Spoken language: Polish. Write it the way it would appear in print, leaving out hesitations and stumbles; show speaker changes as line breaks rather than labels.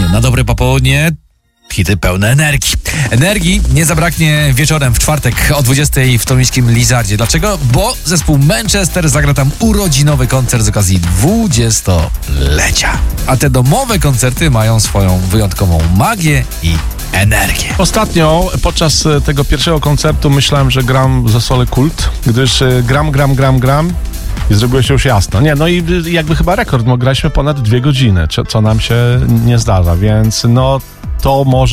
na dobre popołudnie hity pełne energii. Energii nie zabraknie wieczorem w czwartek o 20 w toruńskim Lizardzie. Dlaczego? Bo zespół Manchester zagra tam urodzinowy koncert z okazji 20-lecia. A te domowe koncerty mają swoją wyjątkową magię i energię.
Ostatnio podczas tego pierwszego koncertu myślałem, że gram w zespole Kult, gdyż gram i zrobiło się już jasno. No i jakby chyba rekord, graliśmy ponad 2 godziny, co nam się nie zdarza, więc to może